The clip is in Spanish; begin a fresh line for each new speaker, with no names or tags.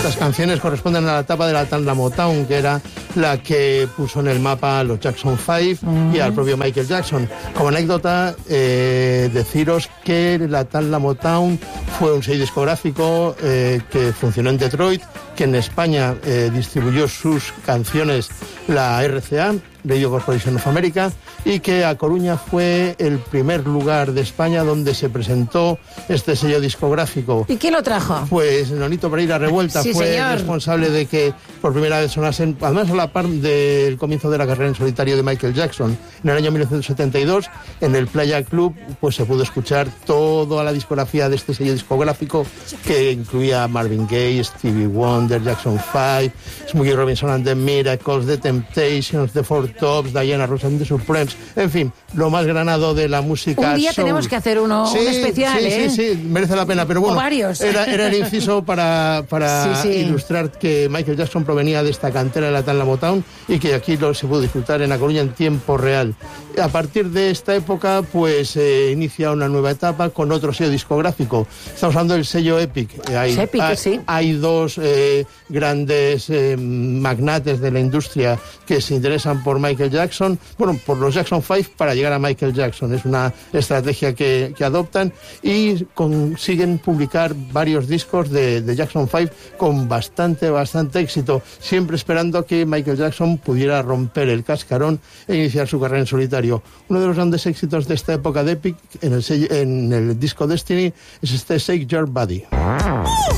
Estas canciones corresponden a la etapa de la tanda Motown, que era la que puso en el mapa a los Jackson 5 y al propio Michael Jackson. Como anécdota, deciros que la tanda Motown fue un sello discográfico que funcionó en Detroit, que en España distribuyó sus canciones la RCA, Radio Corporation of America, y que a Coruña fue el primer lugar de España donde se presentó este sello discográfico.
¿Y quién lo trajo?
Pues Nonito Pereira Revuelta,
sí,
fue
señor,
responsable de que por primera vez sonasen, además a la par del comienzo de la carrera en solitario de Michael Jackson. En el año 1972, en el Playa Club, pues se pudo escuchar toda la discografía de este sello discográfico, que incluía Marvin Gaye, Stevie Wonder, Jackson 5, Smokey Robinson and the Miracles, The Temptations, The Four Tops, Diana Ross and the Supremes, en fin, lo más granado de la música
un día
soul.
Tenemos que hacer un especial,
sí, merece la pena, pero bueno,
o varios.
Era el inciso para ilustrar que Michael Jackson provenía de esta cantera de la tanda Motown y que aquí se pudo disfrutar en La Coruña en tiempo real. A partir de esta época, pues inicia una nueva etapa con otro sello discográfico. Estamos hablando del sello Epic. Hay dos grandes magnates de la industria que se interesan por Michael Jackson, bueno, por los Jackson 5 para llegar a Michael Jackson. Es una estrategia que adoptan y consiguen publicar varios discos de Jackson 5 con bastante éxito, siempre esperando que Michael Jackson pudiera romper el cascarón e iniciar su carrera en solitario. Uno de los grandes éxitos de esta época de Epic en el disco Destiny es este Shake Your Body.